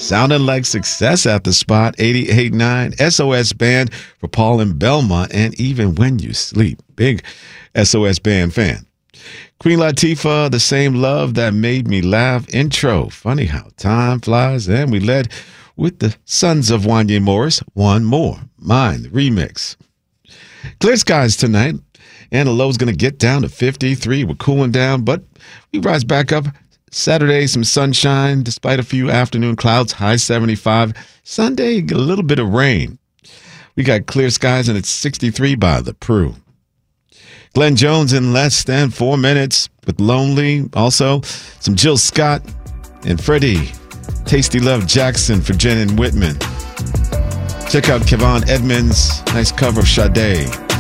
Sounding like success at the spot. 88.9 SOS Band for Paul in Belmont. And Even When You Sleep. Big SOS Band fan. Queen Latifah, The Same Love That Made Me Laugh. Intro. Funny how time flies. And we led with the Sons of Wanya Morris. One More. Mine, the remix. Clear skies tonight. And the low's going to get down to 53. We're cooling down, but we rise back up. Saturday, some sunshine despite a few afternoon clouds, high 75. Sunday, a little bit of rain. We got clear skies, and it's 63 by the Prue. Glenn Jones in less than 4 minutes with Lonely. Also, some Jill Scott and Freddie. Tasty Love Jackson for Jen and Whitman. Check out Kevon Edmonds' nice cover of Sade.